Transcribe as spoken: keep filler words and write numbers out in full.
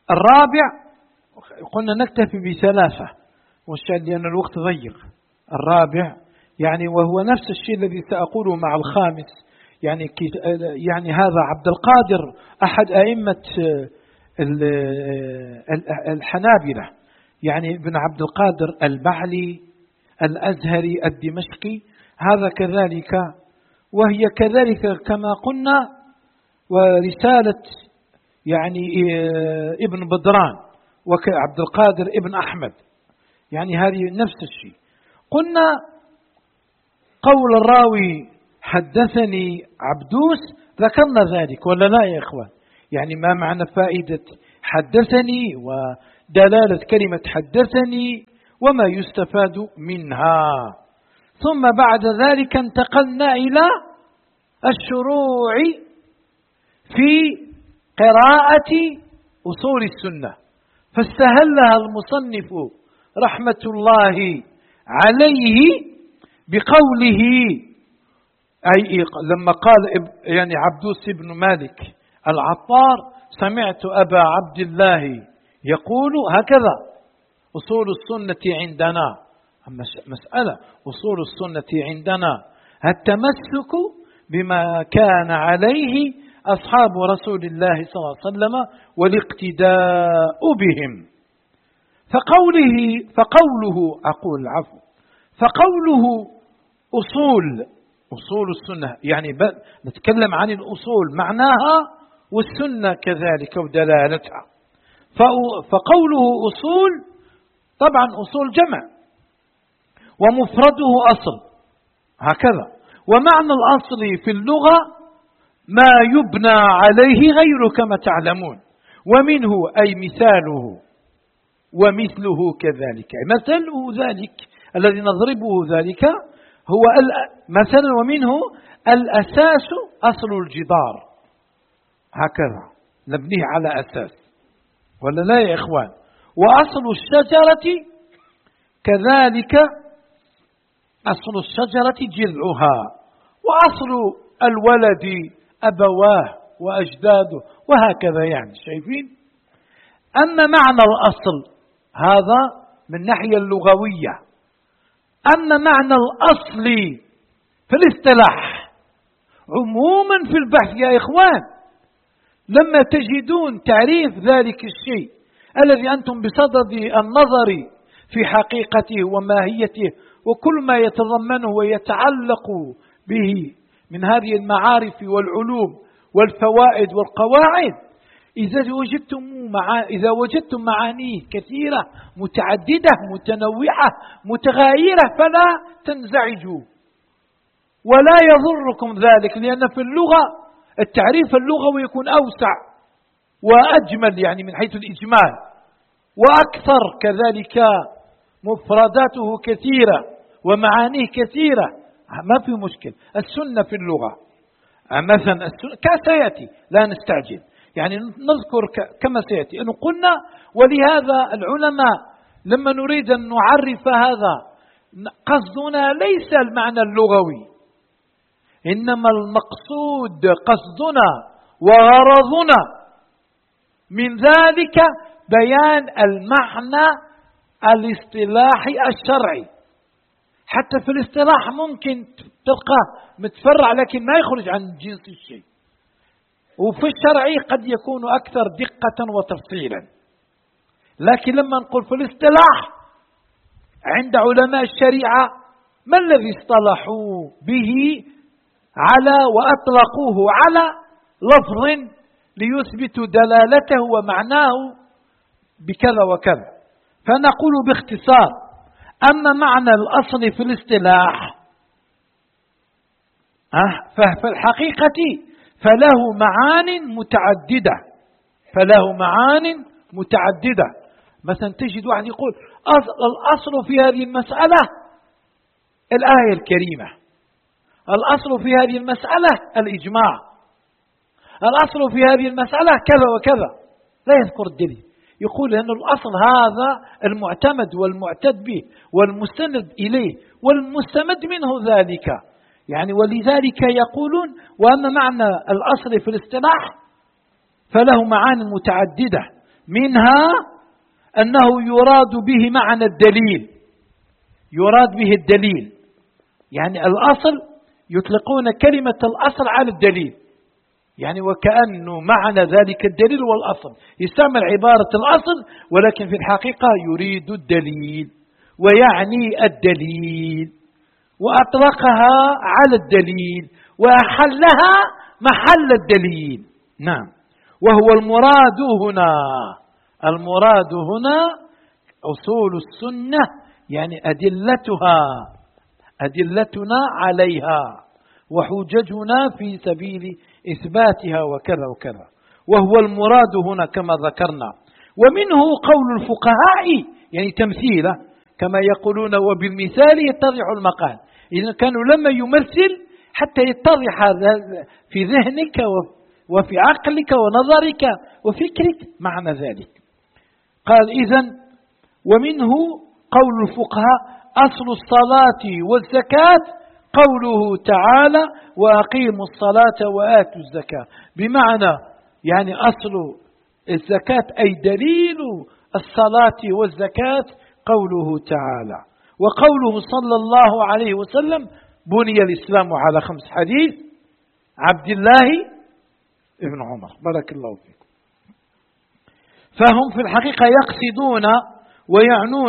الرابع قلنا نكتفي بثلاثة والشاهد لأن الوقت ضيق. الرابع يعني وهو نفس الشيء الذي سأقوله مع الخامس، يعني يعني هذا عبد القادر أحد أئمة الحنابلة، يعني ابن عبد القادر البعلي الأزهري الدمشقي، هذا كذلك، وهي كذلك كما قلنا ورسالة يعني ابن بدران وعبد القادر ابن أحمد، يعني هذه نفس الشيء. قلنا قول الراوي حدثني عبدوس ذكرنا ذلك ولا لا يا إخوان؟ يعني ما معنى فائدة حدثني ودلالة كلمة حدثني وما يستفاد منها. ثم بعد ذلك انتقلنا إلى الشروع في قراءة أصول السنة، فاستهلها المصنف رحمة الله عليه بقوله، أي لما قال يعني عبدوس بن مالك العطار سمعت أبا عبد الله يقول هكذا أصول السنة عندنا. أما مسألة أصول السنة عندنا التمسك بما كان عليه أصحاب رسول الله صلى الله عليه وسلم والاقتداء بهم. فقوله فقوله أقول عفو فقوله أصول أصول السنة يعني نتكلم عن الأصول معناها والسنة كذلك ودلالتها. فقوله أصول طبعا أصول جمع ومفرده أصل هكذا، ومعنى الأصل في اللغة ما يبنى عليه غيره كما تعلمون، ومنه أي مثاله ومثله كذلك. مثله ذلك الذي نضربه ذلك هو مثلا، ومنه الأساس أصل الجدار هكذا نبنيه على أساس ولا لا يا إخوان؟ وأصل الشجرة كذلك أصل الشجرة جذعها، وأصل الولد أبواه وأجداده وهكذا، يعني شايفين. أما معنى الأصل هذا من ناحية اللغوية، أما معنى الأصل في الاصطلاح عموما في البحث يا إخوان، لما تجدون تعريف ذلك الشيء الذي أنتم بصدد النظر في حقيقته وماهيته وكل ما يتضمنه ويتعلق به من هذه المعارف والعلوم والفوائد والقواعد، إذا وجدتم مع إذا وجدتم معانيه كثيرة متعددة متنوعة متغايرة فلا تنزعجوا ولا يضركم ذلك، لأن في اللغة التعريف اللغوي يكون أوسع وأجمل يعني من حيث الإجمال، وأكثر كذلك مفرداته كثيرة ومعانيه كثيرة، ما في مشكل. السنة في اللغة مثلا السنة كسيأتي لا نستعجل، يعني نذكر كما سيأتي أن قلنا. ولهذا العلماء لما نريد أن نعرف هذا قصدنا ليس المعنى اللغوي، إنما المقصود قصدنا وغرضنا من ذلك بيان المعنى الاصطلاحي الشرعي. حتى في الاصطلاح ممكن تلقاه متفرع لكن ما يخرج عن جنس الشيء، وفي الشرعي قد يكون أكثر دقة وتفصيلا. لكن لما نقول في الاصطلاح عند علماء الشريعة ما الذي اصطلحوا به على وأطلقوه على لفظ ليثبتوا دلالته ومعناه بكذا وكذا. فنقول باختصار أما معنى الأصل في الاصطلاح ففي الحقيقة فله معان متعددة فله معان متعددة. مثلا تجد واحد يقول الأصل في هذه المسألة الآية الكريمة، الأصل في هذه المسألة الإجماع، الأصل في هذه المسألة كذا وكذا، لا يذكر الدليل. يقول أن الأصل هذا المعتمد والمعتد به والمستند إليه والمستمد منه ذلك، يعني ولذلك يقولون وأما معنى الأصل في الاصطلاح فله معاني متعددة، منها أنه يراد به معنى الدليل، يراد به الدليل، يعني الأصل يطلقون كلمة الأصل على الدليل، يعني وكأنه معنى ذلك الدليل والأصل، يستعمل عبارة الأصل ولكن في الحقيقة يريد الدليل ويعني الدليل، وأطلقها على الدليل وأحلها محل الدليل. نعم. وهو المراد هنا، المراد هنا أصول السنة، يعني أدلتها، أدلتنا عليها وحججنا في سبيل إثباتها وكذا وكذا، وهو المراد هنا كما ذكرنا. ومنه قول الفقهاء، يعني تمثيله كما يقولون وبالمثال يتضح المقال، إذا كانوا لما يمثل حتى يتضح في ذهنك وفي عقلك ونظرك وفكرك معنى ذلك. قال إذن ومنه قول الفقهاء أصل الصلاة والزكاة قوله تعالى وأقيموا الصلاة وآتوا الزكاة، بمعنى يعني أصل الزكاة أي دليل الصلاة والزكاة قوله تعالى. وقوله صلى الله عليه وسلم بني الإسلام على خمس، حديث عبد الله ابن عمر بارك الله فيكم. فهم في الحقيقة يقصدون ويعنون